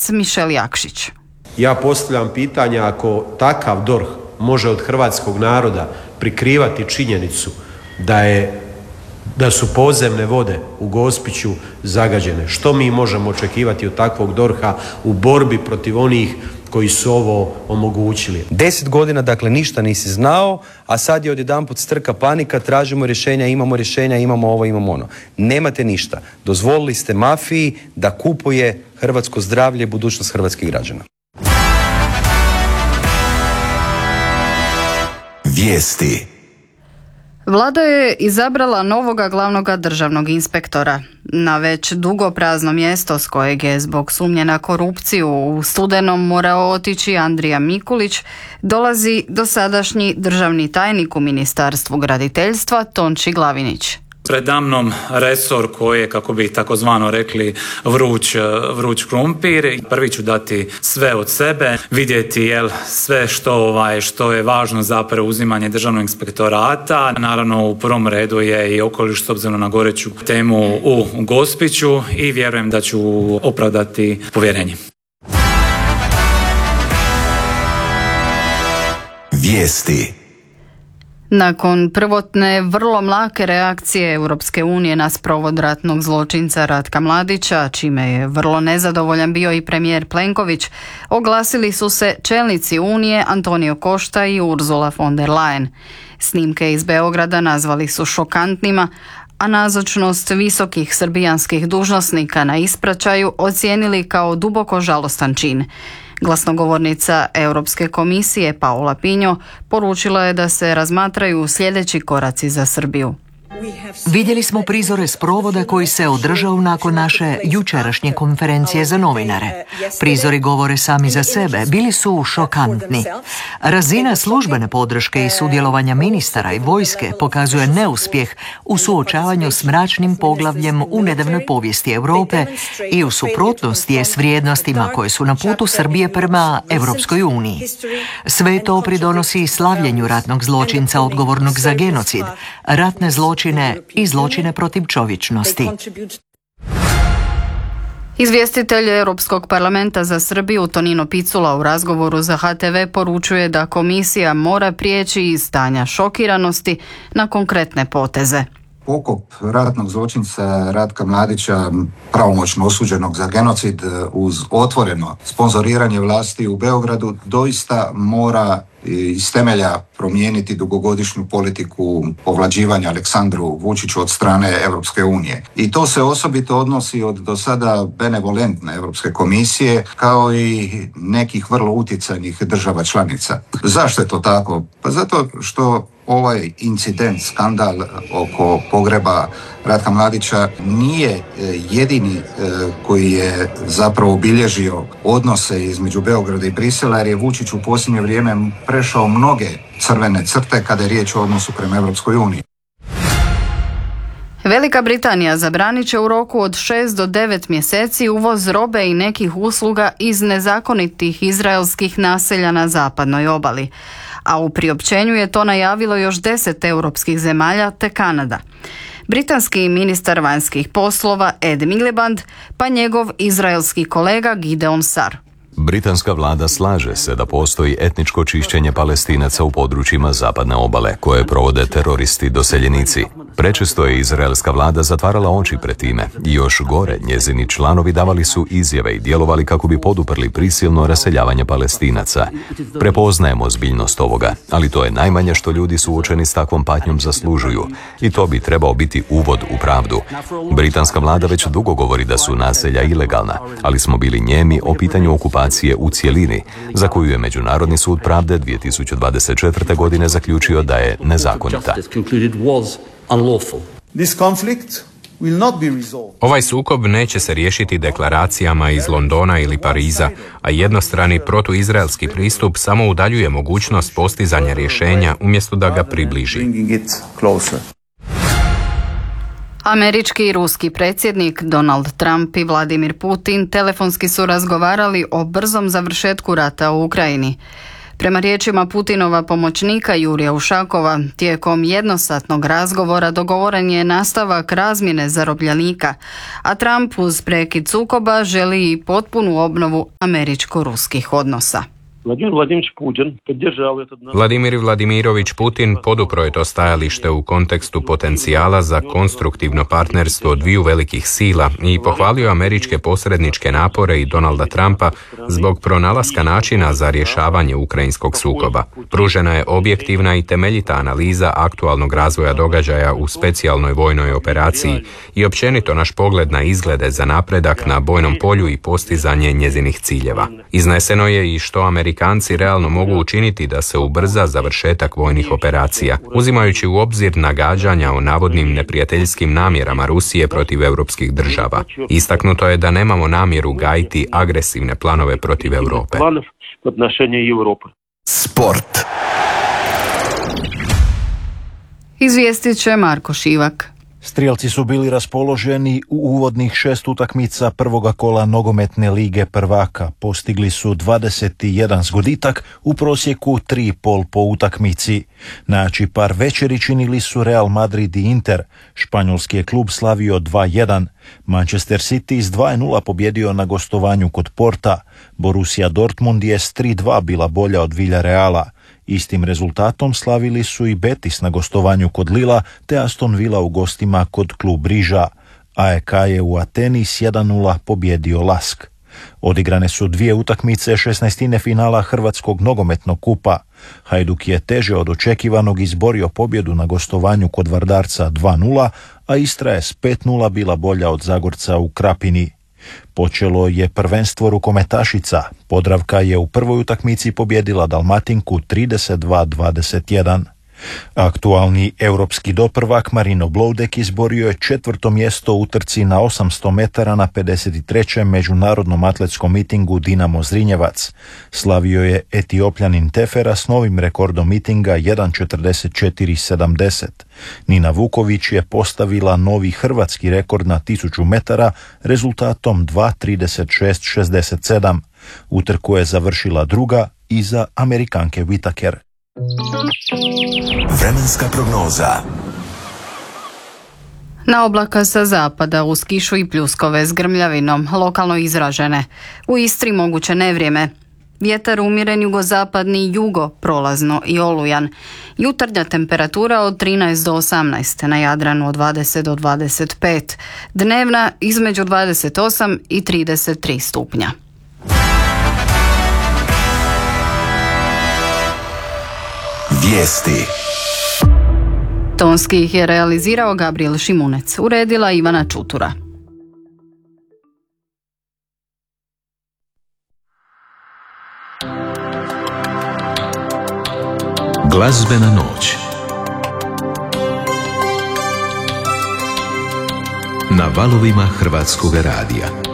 Policajac Mišel Jakšić. Ja postavljam pitanje, ako takav DORH može od hrvatskog naroda prikrivati činjenicu da su podzemne vode u Gospiću zagađene, što mi možemo očekivati od takvog DORH-a u borbi protiv onih koji su ovo omogućili? 10 godina, dakle, ništa nisi znao, a sad je odjedanput strka panika, tražimo rješenja, imamo ovo, imamo ono. Nemate ništa. Dozvolili ste mafiji da kupuje hrvatsko zdravlje i budućnost hrvatskih građana. Vijesti. Vlada je izabrala novoga glavnoga državnog inspektora. Na već dugo prazno mjesto s kojeg je zbog sumnje na korupciju u studenom morao otići Andrija Mikulić dolazi dosadašnji državni tajnik u Ministarstvu graditeljstva Tonči Glavinić. Predamnom resor koji je, kako bi takozvano rekli, vruć krumpir. Prvi ću dati sve od sebe, vidjeti sve što je važno za preuzimanje državnog inspektorata. Naravno, u prvom redu je i okoliš s obzirom na goreću temu u Gospiću i vjerujem da ću opravdati povjerenje. Vijesti. Nakon prvotne vrlo mlake reakcije Europske unije na sprovod ratnog zločinca Ratka Mladića, čime je vrlo nezadovoljan bio i premijer Plenković, oglasili su se čelnici Unije Antonio Costa i Ursula von der Leyen. Snimke iz Beograda nazvali su šokantnima, a nazočnost visokih srbijanskih dužnosnika na ispraćaju ocijenili kao duboko žalostan čin. Glasnogovornica Europske komisije Paula Pinho poručila je da se razmatraju sljedeći koraci za Srbiju. Vidjeli smo prizore sprovoda koji se održao nakon naše jučerašnje konferencije za novinare. Prizori govore sami za sebe, bili su šokantni. Razina službene podrške i sudjelovanja ministara i vojske pokazuje neuspjeh u suočavanju s mračnim poglavljem u nedavnoj povijesti Europe i u suprotnosti je s vrijednostima koje su na putu Srbije prema Europskoj uniji. Sve to pridonosi slavljenju ratnog zločinca odgovornog za genocid, ratne zločine i zločine protiv čovječnosti. Izvjestitelj Europskog parlamenta za Srbiju Tonino Picula u razgovoru za HTV poručuje da komisija mora prijeći iz stanja šokiranosti na konkretne poteze. Pokop ratnog zločinca Ratka Mladića, pravomoćno osuđenog za genocid, uz otvoreno sponzoriranje vlasti u Beogradu, doista mora iz temelja promijeniti dugogodišnju politiku povlađivanja Aleksandru Vučiću od strane Europske unije. I to se osobito odnosi od do sada benevolentne Europske komisije, kao i nekih vrlo utjecajnih država članica. Zašto je to tako? Pa zato što ovaj incident, skandal oko pogreba Ratka Mladića nije jedini koji je zapravo obilježio odnose između Beograda i Brisela, jer je Vučić u posljednje vrijeme prešao mnoge crvene crte kada je riječ o odnosu prema Europskoj uniji. Velika Britanija zabranit će u roku od 6 do 9 mjeseci uvoz robe i nekih usluga iz nezakonitih izraelskih naselja na zapadnoj obali. A u priopćenju je to najavilo još 10 europskih zemalja te Kanada. Britanski ministar vanjskih poslova Ed Miliband pa njegov izraelski kolega Gideon Sar. Britanska vlada slaže se da postoji etničko čišćenje Palestinaca u područjima zapadne obale, koje provode teroristi doseljenici. Prečesto je izraelska vlada zatvarala oči pred time i još gore, njezini članovi davali su izjave i djelovali kako bi poduprli prisilno raseljavanje Palestinaca. Prepoznajemo ozbiljnost ovoga, ali to je najmanje što ljudi suočeni s takvom patnjom zaslužuju i to bi trebao biti uvod u pravdu. Britanska vlada već dugo govori da su naselja ilegalna, ali smo bili njemi o pitanju okupacije u cjelini, za koju je Međunarodni sud pravde 2024. godine zaključio da je nezakonita. Ovaj sukob neće se riješiti deklaracijama iz Londona ili Pariza, a jednostrani protuizraelski pristup samo udaljuje mogućnost postizanja rješenja umjesto da ga približi. Američki i ruski predsjednik Donald Trump i Vladimir Putin telefonski su razgovarali o brzom završetku rata u Ukrajini. Prema riječima Putinova pomoćnika Jurija Ušakova, tijekom jednosatnog razgovora dogovoren je nastavak razmjene zarobljenika, a Trump uz prekid sukoba želi i potpunu obnovu američko-ruskih odnosa. Vladimir Vladimirović Putin podupro je to stajalište u kontekstu potencijala za konstruktivno partnerstvo dviju velikih sila i pohvalio američke posredničke napore i Donalda Trumpa zbog pronalaska načina za rješavanje ukrajinskog sukoba. Pružena je objektivna i temeljita analiza aktualnog razvoja događaja u specijalnoj vojnoj operaciji i općenito naš pogled na izglede za napredak na bojnom polju i postizanje njezinih ciljeva. Izneseno je i što Amerikanci realno mogu učiniti da se ubrza završetak vojnih operacija, uzimajući u obzir nagađanja o navodnim neprijateljskim namjerama Rusije protiv europskih država. Istaknuto je da nemamo namjeru gajiti agresivne planove protiv Europe. Sport. Izvijestit će Marko Šivak. Strijelci su bili raspoloženi u uvodnih 6 utakmica prvoga kola nogometne lige prvaka. Postigli su 21 zgoditak, u prosjeku 3,5 po utakmici. Najjači par večeri činili su Real Madrid i Inter. Španjolski je klub slavio 2-1. Manchester City s 2-0 pobjedio na gostovanju kod Porta. Borussia Dortmund je s 3-2 bila bolja od Villareala. Istim rezultatom slavili su i Betis na gostovanju kod Lila te Aston Villa u gostima kod klub Riža. AEK je u Ateni s 1-0 pobjedio Lask. Odigrane su 2 utakmice 16. finala Hrvatskog nogometnog kupa. Hajduk je teže od očekivanog izborio pobjedu na gostovanju kod Vardarca 2-0, a Istra je s 5-0 bila bolja od Zagorca u Krapini. Počelo je prvenstvo rukometašica. Podravka je u prvoj utakmici pobjedila Dalmatinku 32-21. Aktualni europski doprvak Marino Bloudek izborio je 4. mjesto u trci na 800 metara na 53. međunarodnom atletskom mitingu Dinamo Zrinjevac. Slavio je Etiopljanin Tefera s novim rekordom mitinga 1.44.70. Nina Vuković je postavila novi hrvatski rekord na 1000 metara rezultatom 2.36.67. Utrku je završila druga iza Amerikanke Whittaker. Vremenska prognoza. Na oblaka sa zapada uz kišu i pljuskove s grmljavinom, lokalno izražene. U Istri moguće nevrijeme. Vjetar umjeren jugozapadni jugo, prolazno i olujan. Jutarnja temperatura od 13 do 18, na Jadranu od 20 do 25. Dnevna između 28 i 33 stupnja. Vijesti. Tonski ih je realizirao Gabriel Šimunec, uredila Ivana Čutura. Glazbena noć. Na valovima Hrvatskog radija.